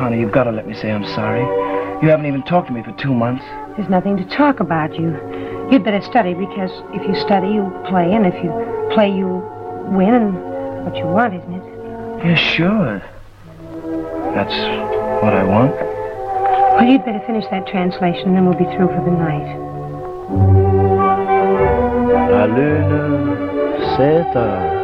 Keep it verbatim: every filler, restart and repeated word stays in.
Honey, you've got to let me say I'm sorry. You haven't even talked to me for two months. There's nothing to talk about you. You'd better study, because if you study, you'll play, and if you play, you'll win, and what you want, isn't it? Yeah, sure. That's what I want. Well, you'd better finish that translation, and then we'll be through for the night. La lune s'éteint.